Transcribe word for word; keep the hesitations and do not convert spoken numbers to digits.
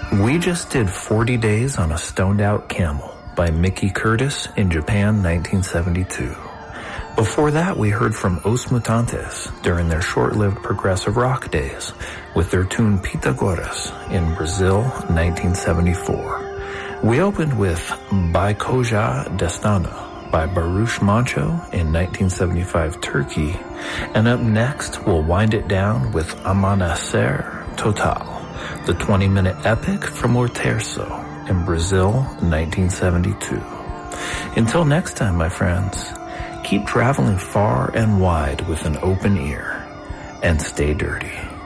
We just did forty days on a Stoned Out Camel by Mickey Curtis in Japan, nineteen seventy-two. Before that, we heard from Os Mutantes during their short-lived progressive rock days with their tune Pitagoras in Brazil, nineteen seventy-four. We opened with By Koja Destano by Baruch Mancho in nineteen seventy-five Turkey, and up next we'll wind it down with Amanecer Total, the twenty-minute epic from O Terço in Brazil, nineteen seventy-two. Until next time, my friends, keep traveling far and wide with an open ear, and stay dirty.